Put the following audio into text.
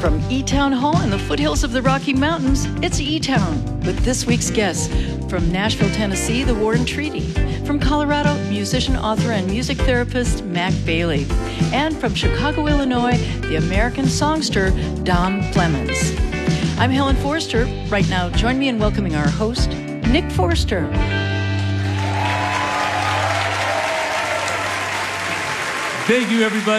From E-Town Hall in the foothills of the Rocky Mountains, it's E-Town with this week's guests. From Nashville, Tennessee, the War and Treaty. From Colorado, musician, author, and music therapist Mac Bailey. And from Chicago, Illinois, the American songster Dom Clemens. I'm Helen Forster. Right now, join me in welcoming our host, Nick Forster. Thank you, everybody.